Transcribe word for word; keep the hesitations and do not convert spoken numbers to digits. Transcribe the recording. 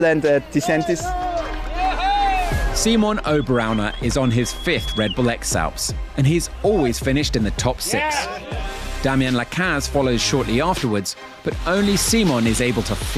and uh, DeSantis. Simon Oberauner is on his fifth Red Bull X Alps, and he's always finished in the top six. Damien Lacaze follows shortly afterwards, but only Simon is able to